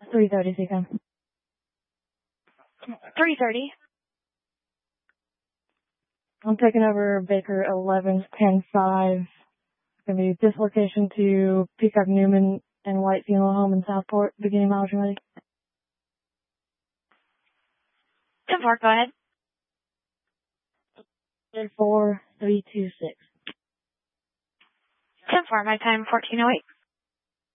3:30 CCOM. 3:30. I'm taking over Baker 11-10-5. Going to be dislocation to Peacock Newman and White Funeral Home in Southport. Beginning mileage ready. 10-4, go ahead. 4-3-2-6. 10-4, my time 1408.